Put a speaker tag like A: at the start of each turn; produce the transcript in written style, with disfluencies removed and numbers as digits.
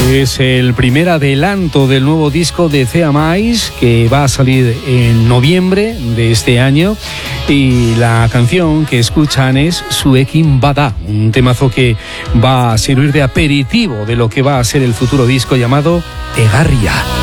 A: Es el primer adelanto del nuevo disco de Thea Mais, que va a salir en noviembre de este año, y la canción que escuchan es Zuekin Bada, un temazo que va a servir de aperitivo de lo que va a ser el futuro disco llamado Egarria.